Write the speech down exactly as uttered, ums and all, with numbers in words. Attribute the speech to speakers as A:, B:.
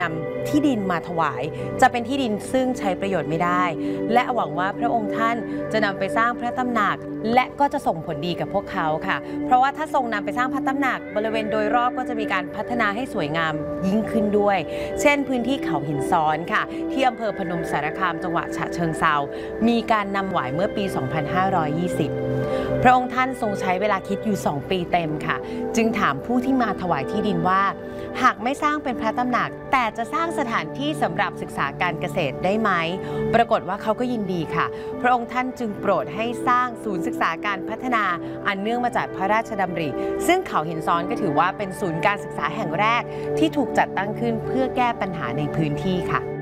A: นำที่ดินมาถวายจะเป็นที่ดินซึ่งใช้ประโยชน์ไม่ได้และหวังว่าพระองค์ท่านจะนำไปสร้างพระตำหนักและก็จะส่งผลดีกับพวกเขาค่ะเพราะว่าถ้าทรงนำไปสร้างพระตำหนักบริเวณโดยรอบก็จะมีการพัฒนาให้สวยงามยิ่งขึ้นด้วยเช่นพื้นที่เขาหินซ้อนค่ะที่อำเภอพนมสารคามจังหวัดฉะเชิงเทรามีการนำหวายเมื่อปี สองพันห้าร้อยยี่สิบ พระองค์ท่านทรงใช้เวลาคิดอยู่สองปีเต็มค่ะจึงถามผู้ที่มาถวายที่ดินว่าหากไม่สร้างเป็นพระตำหนักแต่จะสร้างสถานที่สำหรับศึกษาการเกษตรได้ไหมปรากฏว่าเขาก็ยินดีค่ะพระองค์ท่านจึงโปรดให้สร้างศูนย์ศึกษาการพัฒนาอันเนื่องมาจากพระราชดำริซึ่งเขาหินซ้อนก็ถือว่าเป็นศูนย์การศึกษาแห่งแรกที่ถูกจัดตั้งขึ้นเพื่อแก้ปัญหาในพื้นที่ค่ะ